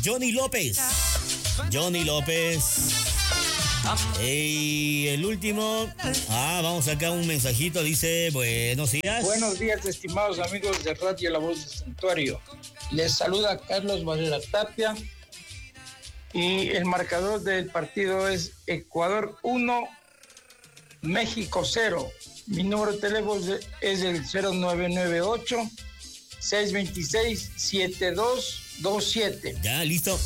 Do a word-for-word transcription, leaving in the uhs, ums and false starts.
Johnny López. Johnny López. Y el último. Ah, vamos acá un mensajito. Dice, buenos días. Buenos días, estimados amigos de Radio La Voz del Santuario. Les saluda Carlos Valera Tapia. Y el marcador del partido es Ecuador uno, México cero. Mi número de teléfono es el cero nueve nueve ocho, seis dos seis, siete dos dos siete. Ya, listo.